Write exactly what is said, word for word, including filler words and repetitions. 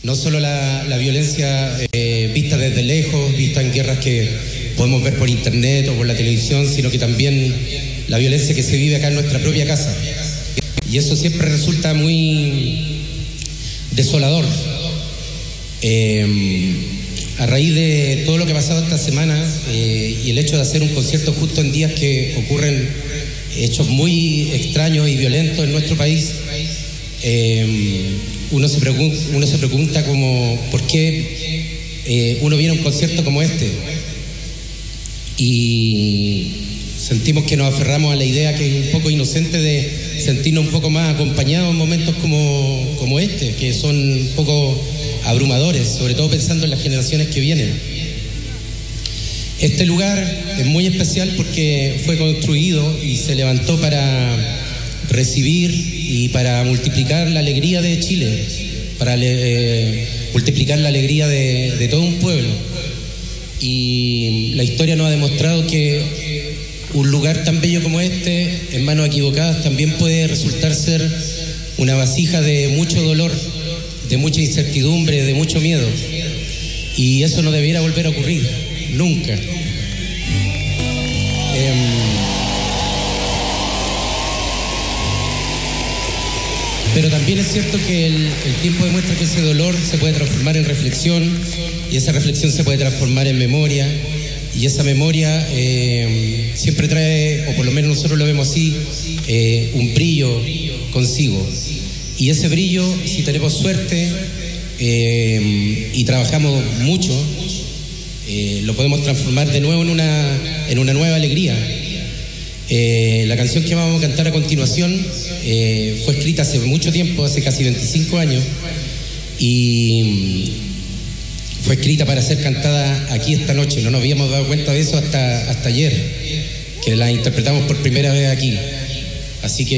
No solo la, la violencia eh, vista desde lejos, vista en guerras que podemos ver por internet o por la televisión, sino que también la violencia que se vive acá en nuestra propia casa. Y eso siempre resulta muy desolador. Eh, a raíz de todo lo que ha pasado esta semana eh, y el hecho de hacer un concierto justo en días que ocurren hechos muy extraños y violentos en nuestro país, eh, uno, se pregunta, uno se pregunta como por qué eh, uno viene a un concierto como este y sentimos que nos aferramos a la idea que es un poco inocente de sentirnos un poco más acompañados en momentos como, como este, que son un poco abrumadores, sobre todo pensando en las generaciones que vienen. Este lugar es muy especial porque fue construido y se levantó para recibir y para multiplicar la alegría de Chile, para eh, multiplicar la alegría de, de todo un pueblo. Y la historia nos ha demostrado que un lugar tan bello como este, en manos equivocadas, también puede resultar ser una vasija de mucho dolor, de mucha incertidumbre, de mucho miedo. Y eso no debiera volver a ocurrir, nunca. Eh, pero también es cierto que el, el tiempo demuestra que ese dolor se puede transformar en reflexión, y esa reflexión se puede transformar en memoria, y esa memoria eh, siempre trae, o por lo menos nosotros lo vemos así, eh, un brillo consigo. Y ese brillo, si tenemos suerte eh, y trabajamos mucho, eh, lo podemos transformar de nuevo en una, en una nueva alegría. Eh, la canción que vamos a cantar a continuación eh, fue escrita hace mucho tiempo, hace casi veinticinco años, y fue escrita para ser cantada aquí esta noche. No nos habíamos dado cuenta de eso hasta, hasta ayer, que la interpretamos por primera vez aquí. Así que